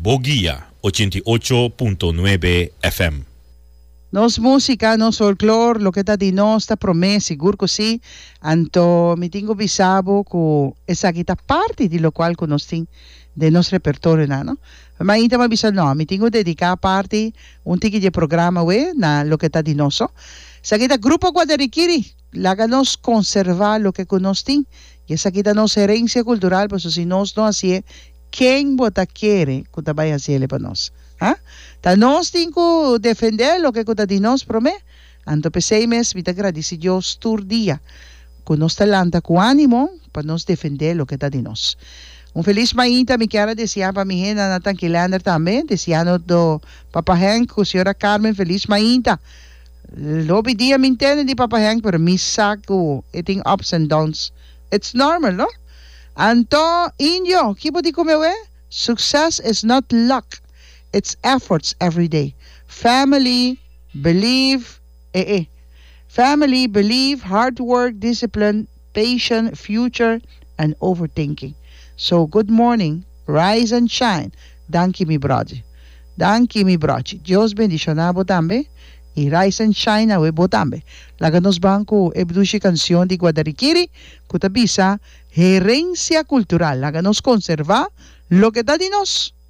Boguía 88.9 FM. Nos música, nos folclore, lo que está di nostra promessa, seguro così, anto mi tengo bisabo con esa kita parte di lo qual conosci del nostro repertorio, no? Ma ita ma bisa no, mi tengo dedicar parte un tiki di programma we na lo que está di noso. Sa kita grupo Guadariquiri, láganos conservar lo que conosci, y esa kita nos herencia cultural, pues si nos no así, ¿quién vota quiere que te vaya a hacerle para nos? ¿Ah? Ta nos tengo defender lo que te nos promete. Anto peseimes, vita agradeci Dios tur dia. Con nos talanta, con ánimo, para nos defender lo que te nos. Un feliz mañana, me quiero desear para mi gente, Nathan Kilander también, deseando do Papa Hank, señora Carmen, feliz mañana. Lobi dia me entende de Papa Hank, pero mi saco, eating ups and downs. It's normal, no? Anto, indio, kibo di kumewe? Success is not luck. It's efforts every day. Family, believe, Family, believe, hard work, discipline, patience, future, and overthinking. So, good morning, rise and shine. Danke mi brother. Danke mi brother. Dios bendiciona botambe. Y rise and shine awe botambe. Laganos banco ebdushi canción de Guadariquiri. Kutabisa, herencia cultural. Laganos conservar lo que da dinos.